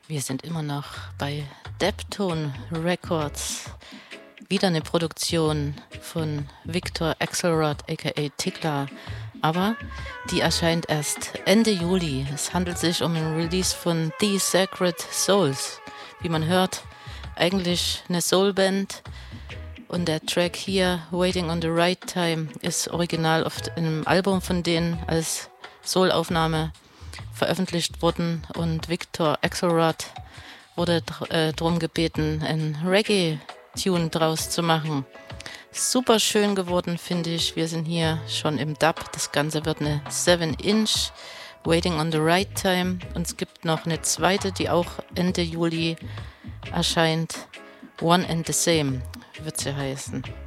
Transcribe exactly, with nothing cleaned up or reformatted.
Wir sind immer noch bei Deptone Records. Wieder eine Produktion von Victor Axelrod aka Tickler, aber die erscheint erst Ende Juli. Es handelt sich um ein Release von The Sacred Souls. Wie man hört, eigentlich eine Soulband. Und der Track hier, Waiting on the Right Time, ist original auf einem Album von denen als Soul-Aufnahme veröffentlicht worden. Und Victor Axelrod wurde dr- äh, darum gebeten, ein Reggae-Tune draus zu machen. Super schön geworden, finde ich. Wir sind hier schon im Dub. Das Ganze wird eine seven inch, Waiting on the Right Time. Und es gibt noch eine zweite, die auch Ende Juli erscheint. One and the Same wird sie heißen.